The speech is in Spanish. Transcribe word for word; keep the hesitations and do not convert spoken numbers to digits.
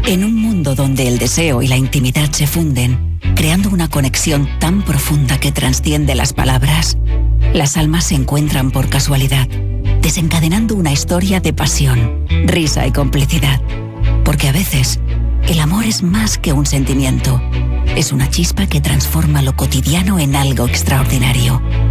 En un mundo donde el deseo y la intimidad se funden, creando una conexión tan profunda que trasciende las palabras, las almas se encuentran por casualidad, desencadenando una historia de pasión, risa y complicidad. Porque a veces, el amor es más que un sentimiento. Es una chispa que transforma lo cotidiano en algo extraordinario.